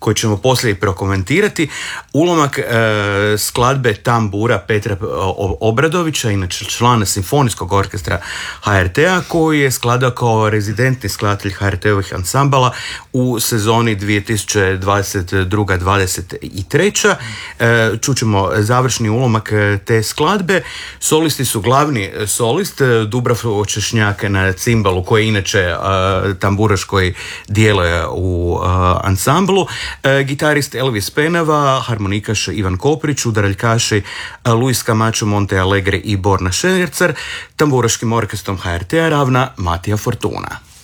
koji ćemo poslije prokomentirati. Ulomak skladbe Tambura Petra Obradovića, inače člana Simfonijskog orkestra HRT-a, koji je skladao kao rezidentni skladatelj HRT-ovih ansambala u sezoni 2022-2023. Čućemo završni ulomak te skladbe. Solisti su glavni solist Dubravko Češnjak na cimbalu, koji je inače tamburaš koji djeluje u ansamblu, gitarist Elvis Penava, harmonikaš Ivan Koprić, udaraljkaši Luis Camacho Monte Alegre i Borna Šercer, tamburaškim orkestrom HRT-a ravna Matija Fortuna.